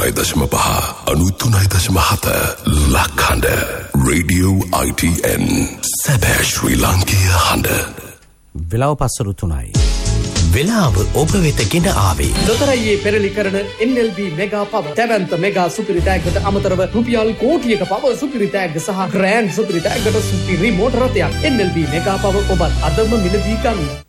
93.5 93.7 ලක්හඬ Radio ITN සැබෑ ශ්‍රී ලාංකීය හඬ. වෙලාව පස්සරු 3යි. වෙලාව ඔබ වෙත ගෙන ආවේ ලොතරැයියේ පෙරලි කරන NLB මෙගා පවර් දැවැන්ත මෙගා සුපිරි ටැග්ගට අමතරව රුපියල් කෝටියක පවර් සුපිරි ටැග්ග සහ ග්‍රෑන්ඩ් සුපිරි ටැග්ගට සුපිරි මෝටර රථයක් NLB මෙගා පවර් ඔබත් අදම මිලදී ගන්න.